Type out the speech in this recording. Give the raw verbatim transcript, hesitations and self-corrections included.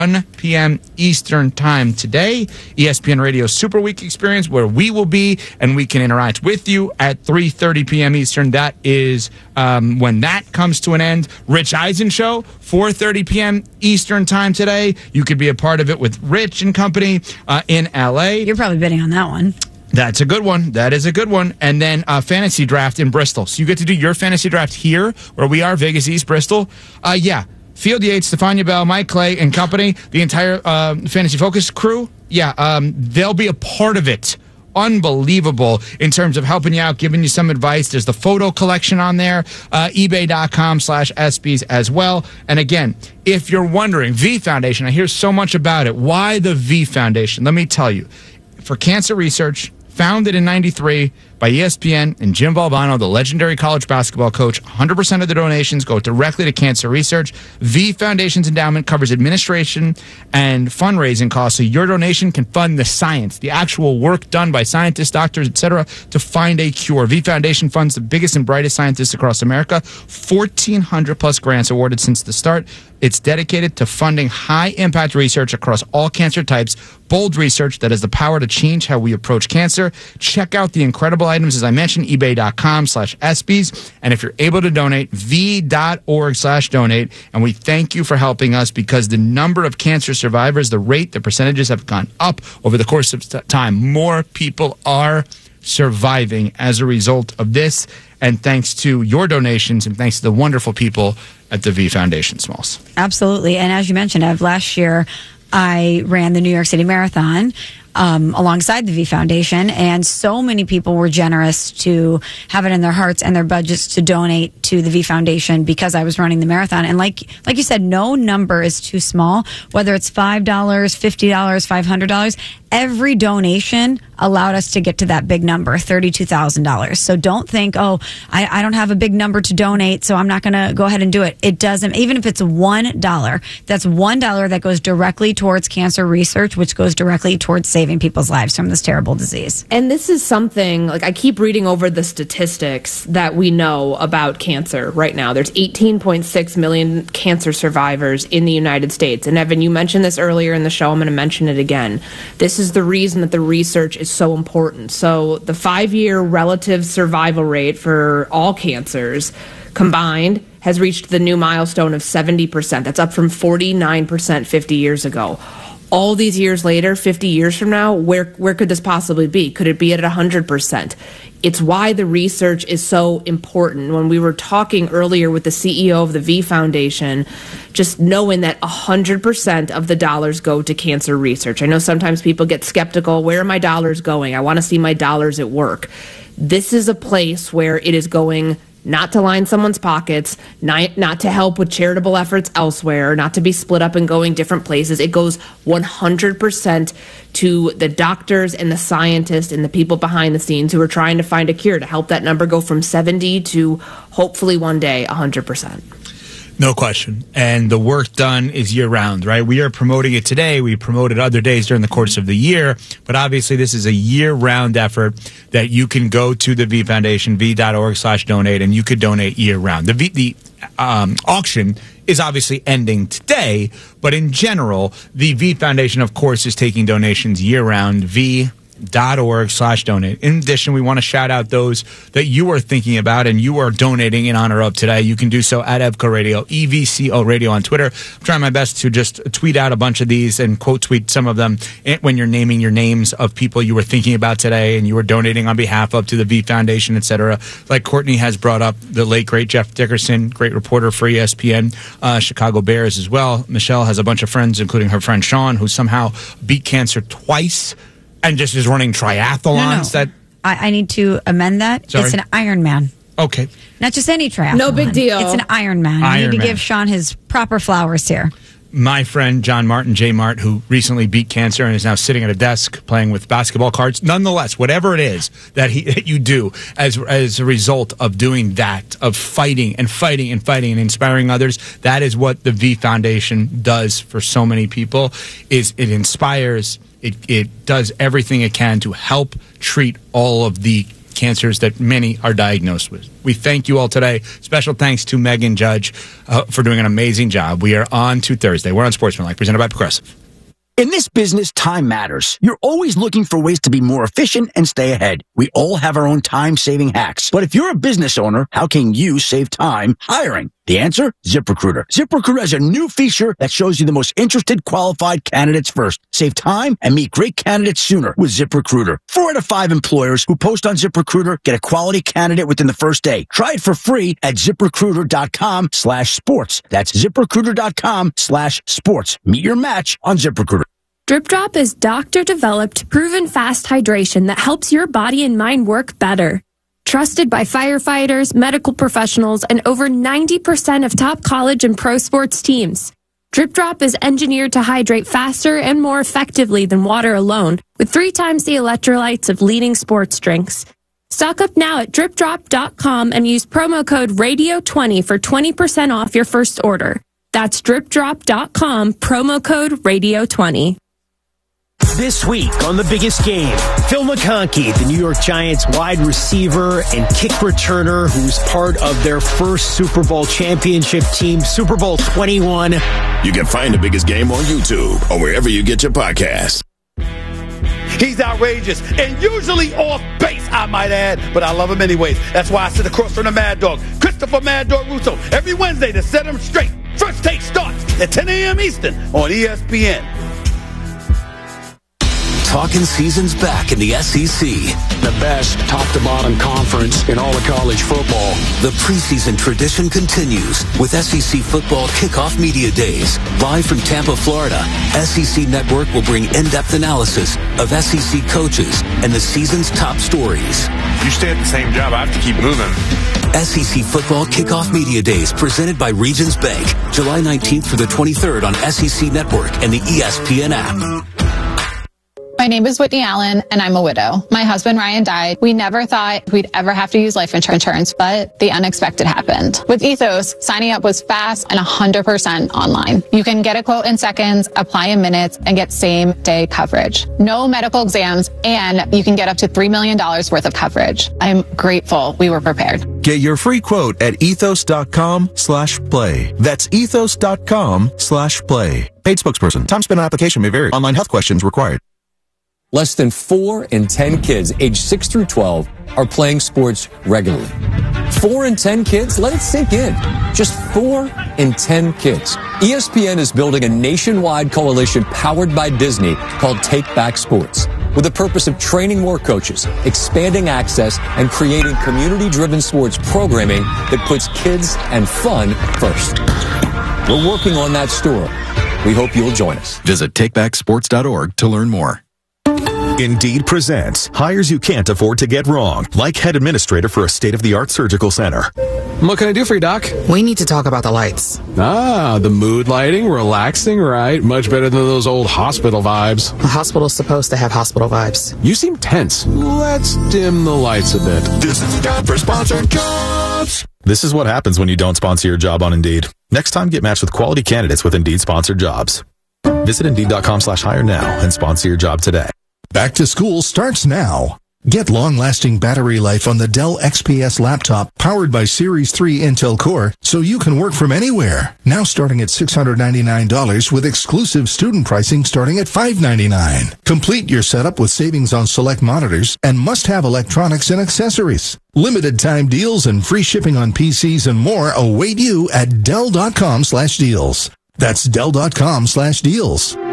one p.m. Eastern Time today. E S P N Radio Super Week experience where we will be and we can interact with you at three thirty p.m. Eastern. That is um, when that comes to an end. Rich Eisen Show, four thirty p.m. Eastern Time today. You could be a part of it with Rich and company uh, in L A. You're probably bidding on that one. That's a good one. That is a good one. And then uh, fantasy draft in Bristol. So you get to do your fantasy draft here where we are, Vegas East, Bristol. Uh, yeah. Field Yates, Stefania Bell, Mike Clay, and company, the entire uh, Fantasy Focus crew, yeah, um, they'll be a part of it. Unbelievable in terms of helping you out, giving you some advice. There's the photo collection on there, uh, ebay.com slash SBs as well. And again, if you're wondering, V Foundation, I hear so much about it. Why the V Foundation? Let me tell you. For cancer research, founded in ninety-three by E S P N and Jim Valvano, the legendary college basketball coach. one hundred percent of the donations go directly to cancer research. V Foundation's endowment covers administration and fundraising costs, so your donation can fund the science, the actual work done by scientists, doctors, et cetera, to find a cure. V Foundation funds the biggest and brightest scientists across America. fourteen hundred plus grants awarded since the start. It's dedicated to funding high-impact research across all cancer types, bold research that has the power to change how we approach cancer. Check out the incredible items, as I mentioned, ebay.com slash SBs. And if you're able to donate, v.org slash donate. And we thank you for helping us because the number of cancer survivors, the rate, the percentages have gone up over the course of time. More people are surviving as a result of this. And thanks to your donations and thanks to the wonderful people at the V Foundation, Smalls. Absolutely. And as you mentioned, Ev, last year I ran the New York City Marathon um, alongside the V Foundation, and so many people were generous to have it in their hearts and their budgets to donate to the V Foundation because I was running the marathon. And like like you said, no number is too small, whether it's five dollars, fifty dollars, five hundred dollars. Every donation allowed us to get to that big number, thirty-two thousand dollars. So don't think, oh, I, I don't have a big number to donate, so I'm not going to go ahead and do it. It doesn't, even if it's one dollar, that's one dollar that goes directly towards cancer research, which goes directly towards saving people's lives from this terrible disease. And this is something, like I keep reading over the statistics that we know about cancer right now. There's eighteen point six million cancer survivors in the United States. And Evan, you mentioned this earlier in the show. I'm going to mention it again. This is the reason that the research is so important. So the five-year relative survival rate for all cancers combined has reached the new milestone of seventy percent. That's up from forty-nine percent fifty years ago. All these years later, fifty years from now, where where could this possibly be? Could it be at one hundred percent? It's why the research is so important. When we were talking earlier with the C E O of the V Foundation, just knowing that one hundred percent of the dollars go to cancer research. I know sometimes people get skeptical. Where are my dollars going? I want to see my dollars at work. This is a place where it is going not to line someone's pockets, not, not to help with charitable efforts elsewhere, not to be split up and going different places. It goes one hundred percent to the doctors and the scientists and the people behind the scenes who are trying to find a cure to help that number go from seventy to hopefully one day one hundred percent. No question. And the work done is year-round, right? We are promoting it today. We promote it other days during the course of the year. But obviously, this is a year-round effort that you can go to the V Foundation, v.org slash donate, and you could donate year-round. The, v, the um, auction is obviously ending today, but in general, the V Foundation, of course, is taking donations year-round. V dot org slash donate. In addition, we want to shout out those that you are thinking about and you are donating in honor of today. You can do so at Evco Radio, E V C O Radio on Twitter. I'm trying my best to just tweet out a bunch of these and quote tweet some of them when you're naming your names of people you were thinking about today and you were donating on behalf of to the V Foundation, et cetera. Like Courtney has brought up the late, great Jeff Dickerson, great reporter for E S P N, uh, Chicago Bears as well. Michelle has a bunch of friends, including her friend Sean, who somehow beat cancer twice. And just is running triathlons. No, no. That I, I need to amend that. Sorry? It's an Ironman. Okay. Not just any triathlon. No big deal. It's an Ironman. I need to give Sean his proper flowers here. My friend John Martin, J Mart, who recently beat cancer and is now sitting at a desk playing with basketball cards. Nonetheless, whatever it is that he that you do as as a result of doing that, of fighting and fighting and fighting and inspiring others, that is what the V Foundation does for so many people. Is it inspires. It, it does everything it can to help treat all of the cancers that many are diagnosed with. We thank you all today. Special thanks to Megan Judge uh, for doing an amazing job. We are on to Thursday. We're on Sportsmanlike, presented by Progressive. In this business, time matters. You're always looking for ways to be more efficient and stay ahead. We all have our own time-saving hacks. But if you're a business owner, how can you save time hiring? The answer? ZipRecruiter. ZipRecruiter has a new feature that shows you the most interested qualified candidates first. Save time and meet great candidates sooner with ZipRecruiter. Four out of five employers who post on ZipRecruiter get a quality candidate within the first day. Try it for free at ZipRecruiter.com slash sports. That's ZipRecruiter.com slash sports. Meet your match on ZipRecruiter. Drip Drop is doctor-developed, proven fast hydration that helps your body and mind work better. Trusted by firefighters, medical professionals, and over ninety percent of top college and pro sports teams. Drip Drop is engineered to hydrate faster and more effectively than water alone, with three times the electrolytes of leading sports drinks. Stock up now at drip drop dot com and use promo code radio twenty for twenty percent off your first order. That's drip drop dot com, promo code radio twenty. This week on The Biggest Game, Phil McConkey, the New York Giants wide receiver and kick returner who's part of their first Super Bowl championship team, Super Bowl twenty-one. You can find The Biggest Game on YouTube or wherever you get your podcasts. He's outrageous and usually off base, I might add, but I love him anyways. That's why I sit across from the Mad Dog, Christopher Mad Dog Russo, every Wednesday to set him straight. First Take starts at ten a.m. Eastern on E S P N. Talking season's back in the S E C. The best top-to-bottom conference in all of college football. The preseason tradition continues with S E C Football Kickoff Media Days. Live from Tampa, Florida, S E C Network will bring in-depth analysis of S E C coaches and the season's top stories. You stay at the same job, I have to keep moving. S E C Football Kickoff Media Days presented by Regions Bank. July nineteenth through the twenty-third on S E C Network and the E S P N app. My name is Whitney Allen, and I'm a widow. My husband, Ryan, died. We never thought we'd ever have to use life insurance, but the unexpected happened. With Ethos, signing up was fast and one hundred percent online. You can get a quote in seconds, apply in minutes, and get same-day coverage. No medical exams, and you can get up to three million dollars worth of coverage. I'm grateful we were prepared. Get your free quote at ethos.com slash play. That's ethos.com slash play. Paid spokesperson. Time spent on application may vary. Online health questions required. Less than four in ten kids aged six through twelve are playing sports regularly. Four in ten kids? Let it sink in. Just four in ten kids. E S P N is building a nationwide coalition powered by Disney called Take Back Sports, with the purpose of training more coaches, expanding access, and creating community-driven sports programming that puts kids and fun first. We're working on that story. We hope you'll join us. Visit take back sports dot org to learn more. Indeed presents hires you can't afford to get wrong, like head administrator for a state-of-the-art surgical center. What can I do for you, Doc? We need to talk about the lights. Ah, the mood lighting, relaxing, right? Much better than those old hospital vibes. A hospital's supposed to have hospital vibes. You seem tense. Let's dim the lights a bit. This is time for sponsored jobs. This is what happens when you don't sponsor your job on Indeed. Next time, get matched with quality candidates with Indeed sponsored jobs. Visit Indeed.com slash hire now and sponsor your job today. Back to school starts now. Get long-lasting battery life on the Dell X P S laptop powered by Series three Intel Core so you can work from anywhere. Now starting at six hundred ninety-nine dollars with exclusive student pricing starting at five hundred ninety-nine dollars. Complete your setup with savings on select monitors and must-have electronics and accessories. Limited time deals and free shipping on P Cs and more await you at Dell.com slash deals. That's Dell.com slash deals.